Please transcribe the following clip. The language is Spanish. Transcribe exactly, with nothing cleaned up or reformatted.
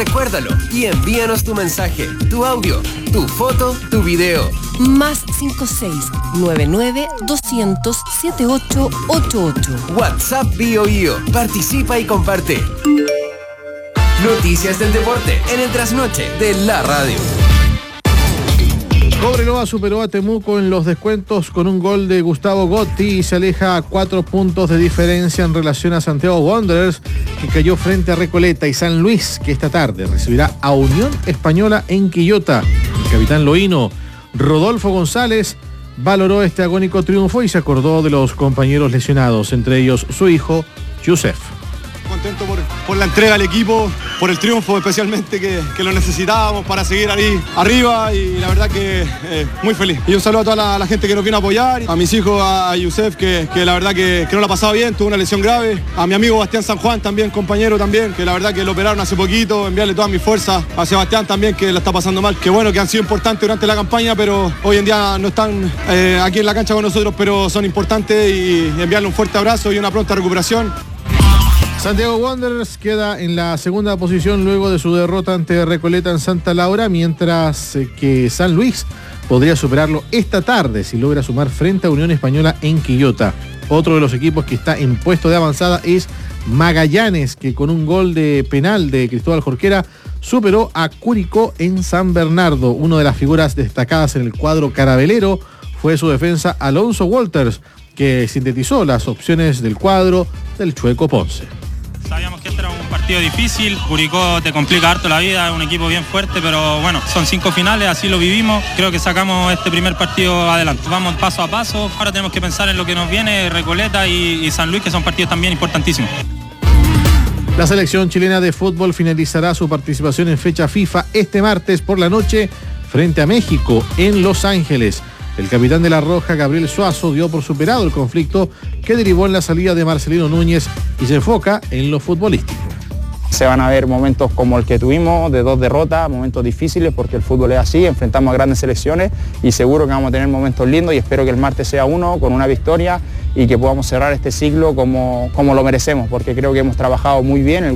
Recuérdalo y envíanos tu mensaje, tu audio, tu foto, tu video. Más cinco seis nueve nueve dos cero cero siete ocho ocho ocho. WhatsApp BioIo. Participa y comparte. Noticias del deporte en el trasnoche de la radio. Cobreloa superó a Temuco en los descuentos con un gol de Gustavo Gotti y se aleja a cuatro puntos de diferencia en relación a Santiago Wanderers, que cayó frente a Recoleta, y San Luis, que esta tarde recibirá a Unión Española en Quillota. El capitán loíno Rodolfo González valoró este agónico triunfo y se acordó de los compañeros lesionados, entre ellos su hijo, Yusef. Contento por, por la entrega al equipo, por el triunfo especialmente que, que lo necesitábamos para seguir ahí arriba, y la verdad que eh, muy feliz. Y un saludo a toda la, la gente que nos vino a apoyar, a mis hijos, a Yusef, que, que la verdad que, que no la ha pasado bien, tuvo una lesión grave, a mi amigo Bastián San Juan también, compañero también, que la verdad que lo operaron hace poquito, enviarle todas mis fuerzas a Sebastián también, que la está pasando mal, que bueno, que han sido importantes durante la campaña, pero hoy en día no están eh, aquí en la cancha con nosotros, pero son importantes, y enviarle un fuerte abrazo y una pronta recuperación. Santiago Wanderers queda en la segunda posición luego de su derrota ante Recoleta en Santa Laura, mientras que San Luis podría superarlo esta tarde si logra sumar frente a Unión Española en Quillota. Otro de los equipos que está en puesto de avanzada es Magallanes, que con un gol de penal de Cristóbal Jorquera superó a Curicó en San Bernardo. Una de las figuras destacadas en el cuadro carabelero fue su defensa Alonso Walters, que sintetizó las opciones del cuadro del Chueco Ponce. Sabíamos que este era un partido difícil, Curicó te complica harto la vida, es un equipo bien fuerte, pero bueno, son cinco finales, así lo vivimos, creo que sacamos este primer partido adelante. Vamos paso a paso, ahora tenemos que pensar en lo que nos viene, Recoleta y, y San Luis, que son partidos también importantísimos. La selección chilena de fútbol finalizará su participación en fecha FIFA este martes por la noche frente a México en Los Ángeles. El capitán de La Roja, Gabriel Suazo, dio por superado el conflicto que derivó en la salida de Marcelino Núñez y se enfoca en lo futbolístico. Se van a ver momentos como el que tuvimos, de dos derrotas, momentos difíciles, porque el fútbol es así, enfrentamos a grandes selecciones y seguro que vamos a tener momentos lindos, y espero que el martes sea uno con una victoria y que podamos cerrar este ciclo como, como lo merecemos, porque creo que hemos trabajado muy bien.